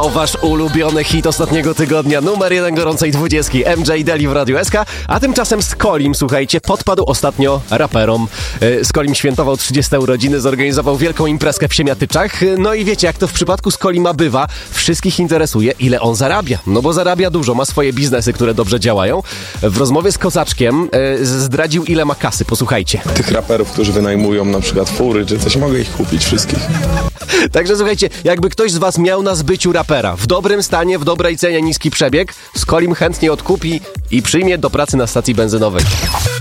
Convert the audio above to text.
To wasz ulubiony hit ostatniego tygodnia, numer 1 gorącej 20, MJ Deli w Radiu SK, a tymczasem Skolim, słuchajcie, podpadł ostatnio raperom. Skolim świętował 30 urodziny, zorganizował wielką imprezkę w Siemiatyczach. No i wiecie, jak to w przypadku Skolima bywa, wszystkich interesuje, ile on zarabia. No bo zarabia dużo, ma swoje biznesy, które dobrze działają. W rozmowie z Kozaczkiem zdradził, ile ma kasy, posłuchajcie. Tych raperów, którzy wynajmują na przykład fury czy coś, mogę ich kupić wszystkich. Także słuchajcie, jakby ktoś z was miał na zbyciu rapera w dobrym stanie, w dobrej cenie, niski przebieg, Skolim chętnie odkupi i przyjmie do pracy na stacji benzynowej.